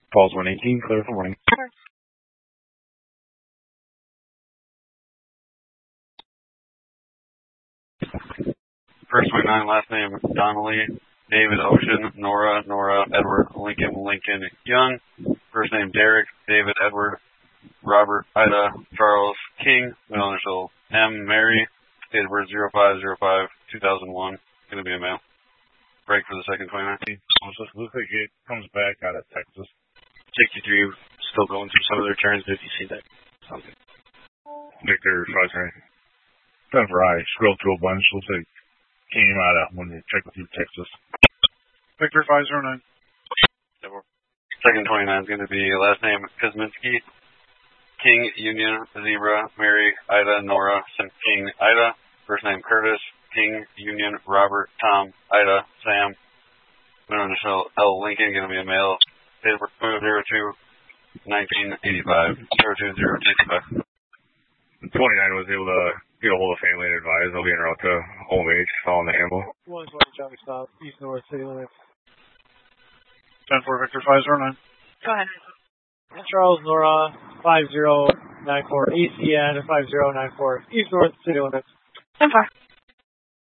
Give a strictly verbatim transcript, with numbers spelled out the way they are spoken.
Falls one eighteen, clear for morning. First twenty-nine, last name Donnelly, David Ocean, Nora, Nora, Edward, Lincoln, Lincoln, Young. First name Derek, David, Edward, Robert, Ida, Charles, King. Middle initial M, Mary. Date of birth zero five zero five two thousand one. Going to be a male. Break for the second twenty-nine. Looks like it comes back out of Texas. sixty-three, still going through some of their turns if you see that. Sounds good. Victor five zero. Denver, I scrolled through a bunch. Looks like came out of when you check through Texas. Victor five zero nine. Second twenty-nine is going to be last name Kuzminski, King, Union, Zebra, Mary, Ida, Nora, King, Ida. First name Curtis, King, Union, Robert, Tom, Ida, Sam. Middle initial L, Lincoln, going to be a male. Date of birth zero two nineteen eighty-five. zero two zero two five. twenty-nine was able to get a hold of family and advise. They'll be en route to home age, following the handle. one twenty Charlie Stop, East North City Limits. ten four Victor five zero nine. Go ahead. Charles Nora five zero nine four A C N five zero nine four East North City Limits. ten four.